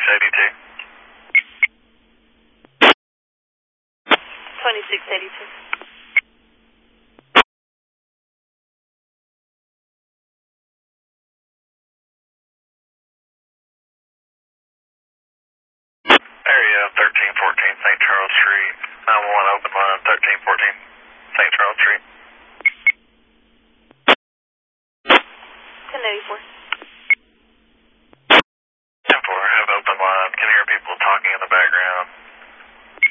2682. 2682. Area 1314 St. Charles Street. 911 open line 1314 St. Charles Street. 1084.